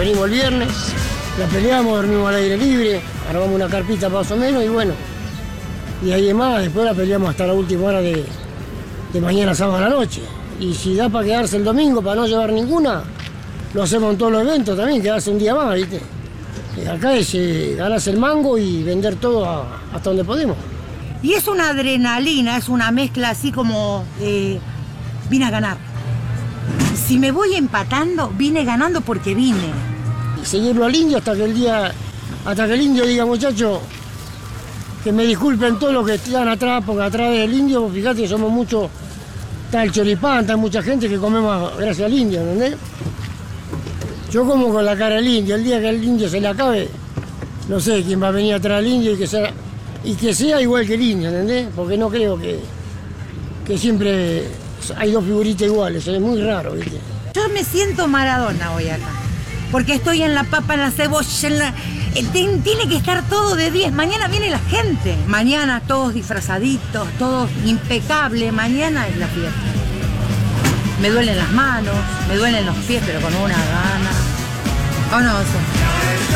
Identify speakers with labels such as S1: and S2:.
S1: venimos el viernes, la peleamos, dormimos al aire libre, armamos una carpita más o menos y bueno. Y ahí es más, después la peleamos hasta la última hora de mañana sábado a la noche. Y si da para quedarse el domingo, para no llevar ninguna, lo hacemos en todos los eventos también, quedarse un día más, ¿viste? Acá es ganarse el mango y vender todo hasta donde podemos.
S2: Y es una adrenalina, es una mezcla así como vine a ganar. Si me voy empatando, vine ganando porque vine.
S1: Y seguirlo al indio hasta que el indio diga, muchachos, que me disculpen todos los que están atrás, porque atrás del indio, fíjate, somos muchos, está el choripán, está mucha gente que comemos gracias al indio, ¿entendés? Yo como con la cara del indio, el día que el indio se le acabe, no sé quién va a venir atrás del indio y que sea igual que el indio, ¿entendés? Porque no creo que siempre hay dos figuritas iguales, es muy raro, ¿viste?
S2: Yo me siento Maradona hoy acá, porque estoy en la papa, en la cebolla, tiene que estar todo de 10. Mañana viene la gente, mañana todos disfrazaditos, todos impecables, mañana es la fiesta. Me duelen las manos, me duelen los pies, pero con una gana. ¿O no, eso?